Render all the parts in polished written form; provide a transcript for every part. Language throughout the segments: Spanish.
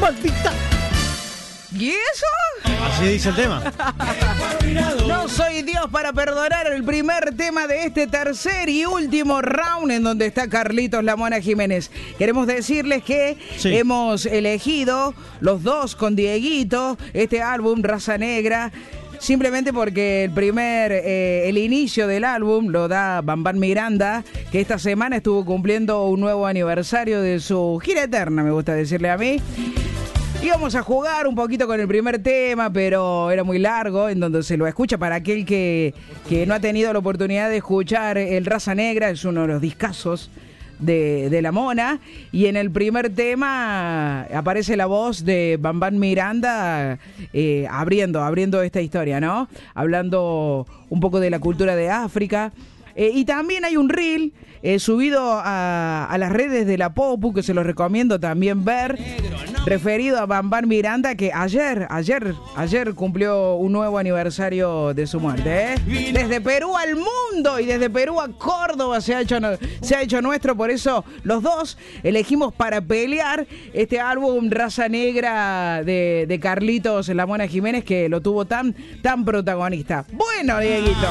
¡Maldita! ¿Y eso? Así dice el tema. No soy Dios para perdonar, el primer tema de este tercer y último round en donde está Carlitos La Mona Jiménez. Queremos decirles que hemos elegido los dos con Dieguito este álbum Raza Negra. Simplemente porque el inicio del álbum lo da Bam Bam Miranda, que esta semana estuvo cumpliendo un nuevo aniversario de su gira eterna, me gusta decirle a mí. Íbamos a jugar un poquito con el primer tema, pero era muy largo, en donde se lo escucha para aquel que no ha tenido la oportunidad de escuchar el Raza Negra, es uno de los discazos de La Mona, y en el primer tema aparece la voz de Bam Bam Miranda abriendo esta historia, ¿no? Hablando un poco de la cultura de África. Y también hay un reel subido a las redes de la Popu, que se los recomiendo también ver, referido a Bam Bam Miranda, que ayer cumplió un nuevo aniversario de su muerte, ¿eh? Desde Perú al mundo y desde Perú a Córdoba se ha hecho nuestro. Por eso los dos elegimos para pelear este álbum Raza Negra de Carlitos La Mona Jiménez, que lo tuvo tan protagonista. Bueno, Dieguito,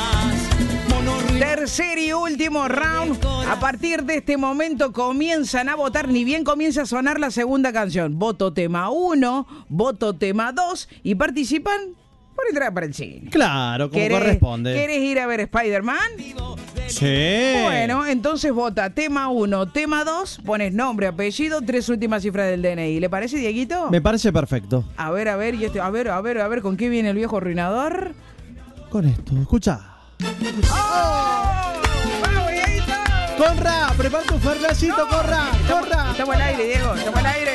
tercer y último round. A partir de este momento comienzan a votar, ni bien comienza a sonar la segunda canción. Voto tema 1, voto tema 2 y participan por entrada para el cine. Claro, como corresponde. ¿Querés ir a ver Spider-Man? Sí. Bueno, entonces vota tema 1, tema 2, pones nombre, apellido, 3 últimas cifras del DNI. ¿Le parece, Dieguito? Me parece perfecto. A ver, y a ver, ¿con qué viene el viejo arruinador? Con esto, escucha. ¡Oh! ¡Vamos, Dieguito! ¡Corra! ¡Prepara tu Fernacito, corra! Estamos al aire, Diego, estamos al aire.